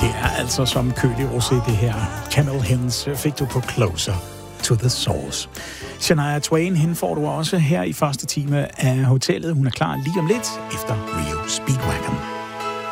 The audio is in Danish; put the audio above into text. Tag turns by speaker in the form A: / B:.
A: Det er altså som kølig rosé, det her. Camel Hens fik du på Closer to the Source. Shania Twain, hende får du også her i første time af hotellet. Hun er klar lige om lidt efter Rio Speedwagon.